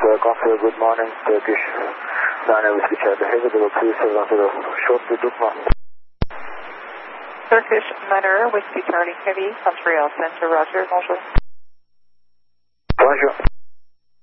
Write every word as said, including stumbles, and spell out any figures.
uh, Consul, good morning, Turkish nine Whiskey Charlie Heavy, double three seven to the short to Dukma. Turkish nine Whiskey Charlie Heavy, Montreal Center, Roger, bonjour. Bonjour.